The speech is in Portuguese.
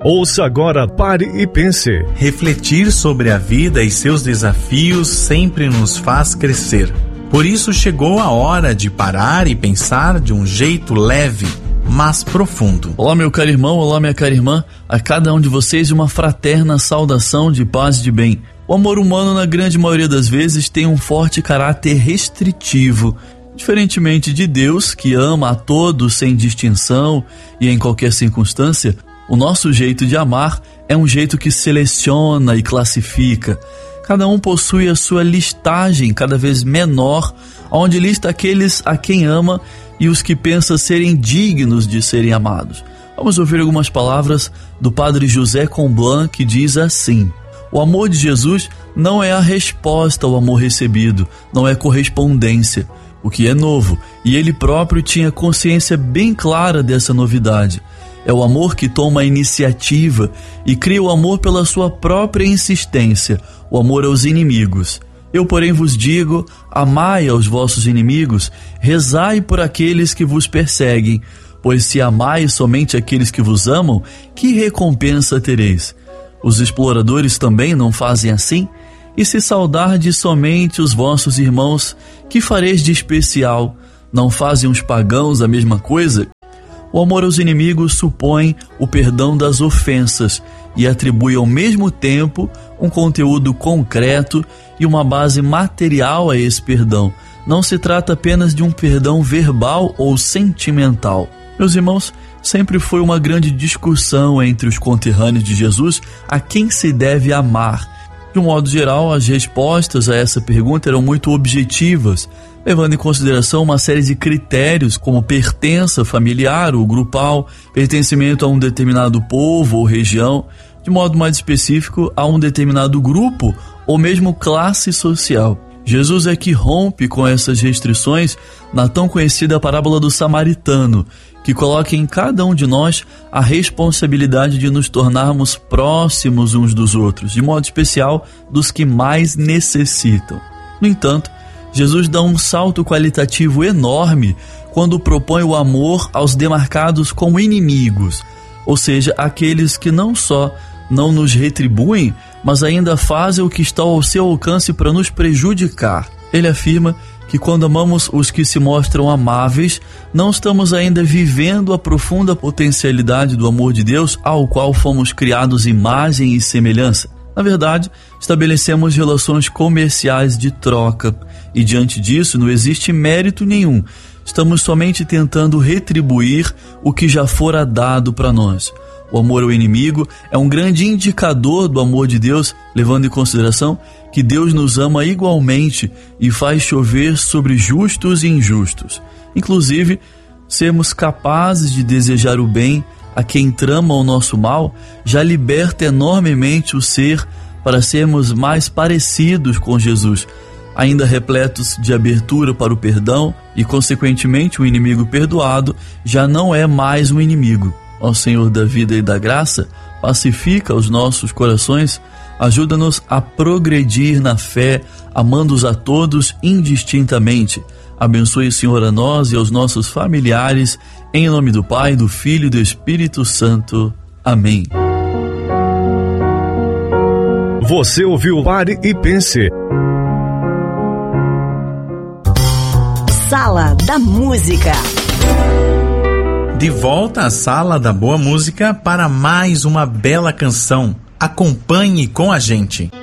Ouça agora Pare e Pense. Refletir sobre a vida e seus desafios sempre nos faz crescer. Por isso chegou a hora de parar e pensar de um jeito leve, mas profundo. Olá, meu caro irmão, olá, minha cara irmã. A cada um de vocês uma fraterna saudação de paz e de bem. O amor humano, na grande maioria das vezes, tem um forte caráter restritivo. Diferentemente de Deus, que ama a todos sem distinção e em qualquer circunstância, o nosso jeito de amar é um jeito que seleciona e classifica. Cada um possui a sua listagem cada vez menor, onde lista aqueles a quem ama e os que pensa serem dignos de serem amados. Vamos ouvir algumas palavras do padre José Comblan, que diz assim: o amor de Jesus não é a resposta ao amor recebido, não é correspondência, o que é novo, e ele próprio tinha consciência bem clara dessa novidade. É o amor que toma a iniciativa e cria o amor pela sua própria insistência, o amor aos inimigos. Eu, porém, vos digo, amai aos vossos inimigos, rezai por aqueles que vos perseguem, pois se amai somente aqueles que vos amam, que recompensa tereis? Os exploradores também não fazem assim? E se saudardes somente os vossos irmãos, que fareis de especial? Não fazem os pagãos a mesma coisa? O amor aos inimigos supõe o perdão das ofensas e atribui ao mesmo tempo um conteúdo concreto e uma base material a esse perdão. Não se trata apenas de um perdão verbal ou sentimental. Meus irmãos, sempre foi uma grande discussão entre os conterrâneos de Jesus a quem se deve amar. De um modo geral, as respostas a essa pergunta eram muito objetivas, levando em consideração uma série de critérios como pertença familiar ou grupal, pertencimento a um determinado povo ou região, de modo mais específico a um determinado grupo ou mesmo classe social. Jesus é que rompe com essas restrições na tão conhecida parábola do samaritano, que coloca em cada um de nós a responsabilidade de nos tornarmos próximos uns dos outros, de modo especial dos que mais necessitam. No entanto, Jesus dá um salto qualitativo enorme quando propõe o amor aos demarcados como inimigos, ou seja, aqueles que não só não nos retribuem, mas ainda fazem o que está ao seu alcance para nos prejudicar. Ele afirma que quando amamos os que se mostram amáveis, não estamos ainda vivendo a profunda potencialidade do amor de Deus ao qual fomos criados imagem e semelhança. Na verdade, estabelecemos relações comerciais de troca e diante disso não existe mérito nenhum. Estamos somente tentando retribuir o que já fora dado para nós. O amor ao inimigo é um grande indicador do amor de Deus, levando em consideração que Deus nos ama igualmente e faz chover sobre justos e injustos. Inclusive, sermos capazes de desejar o bem a quem trama o nosso mal já liberta enormemente o ser para sermos mais parecidos com Jesus, ainda repletos de abertura para o perdão e, consequentemente, o inimigo perdoado já não é mais um inimigo. Ó Senhor da vida e da graça, pacifica os nossos corações, ajuda-nos a progredir na fé, amando-os a todos indistintamente. Abençoe, Senhor, a nós e aos nossos familiares, em nome do Pai, do Filho e do Espírito Santo. Amém. Você ouviu Pare e Pense. Sala da Música. De volta à Sala da Boa Música para mais uma bela canção. Acompanhe com a gente.